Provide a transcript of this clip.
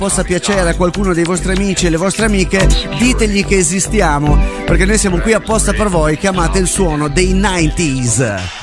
possa piacere a qualcuno dei vostri amici e le vostre amiche, ditegli che esistiamo, perché noi siamo qui apposta per voi che amate il suono dei 90s.